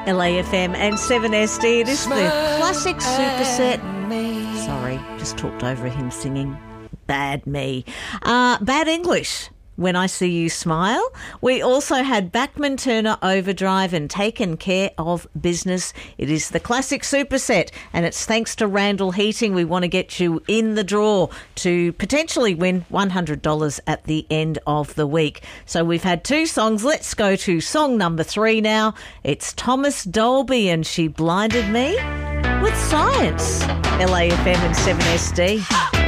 LAFM and 7SD. It is the classic superset. Sorry, just talked over him singing. Bad me. Bad English. When I See You Smile. We also had Bachman Turner Overdrive and Taken Care of Business. It is the classic superset, and it's thanks to Randall Heating. We want to get you in the draw to potentially win $100 at the end of the week. So we've had two songs. Let's go to song number 3 now. It's Thomas Dolby and She Blinded Me with Science. LAFM and 7SD.